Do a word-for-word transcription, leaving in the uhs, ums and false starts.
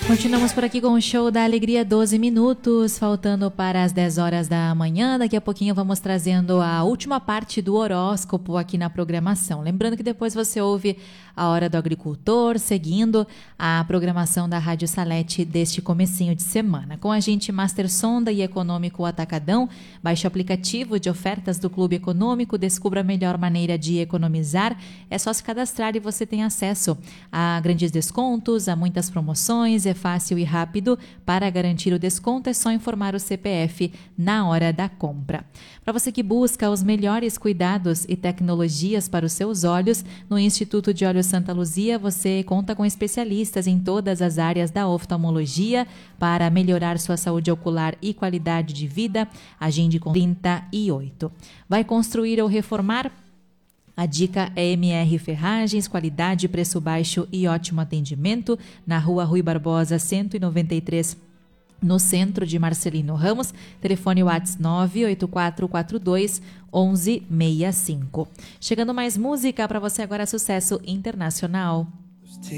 Continuamos por aqui com o Show da Alegria, doze minutos, faltando para as dez horas da manhã. Daqui a pouquinho vamos trazendo a última parte do horóscopo aqui na programação. Lembrando que depois você ouve a Hora do Agricultor, seguindo a programação da Rádio Salete deste comecinho de semana. Com a gente, Master Sonda e Econômico Atacadão. Baixe o aplicativo de ofertas do Clube Econômico, descubra a melhor maneira de economizar. É só se cadastrar e você tem acesso a grandes descontos, a muitas promoções. É fácil e rápido. Para garantir o desconto é só informar o C P F na hora da compra. Para você que busca os melhores cuidados e tecnologias para os seus olhos, no Instituto de Olhos Santa Luzia você conta com especialistas em todas as áreas da oftalmologia para melhorar sua saúde ocular e qualidade de vida. Agende com trinta e oito. Vai construir ou reformar? A dica é M R Ferragens, qualidade, preço baixo e ótimo atendimento, na Rua Rui Barbosa, cento e noventa e três, no centro de Marcelino Ramos. Telefone WhatsApp nove oito quatro quatro dois um um seis cinco. Chegando mais música para você agora, sucesso internacional.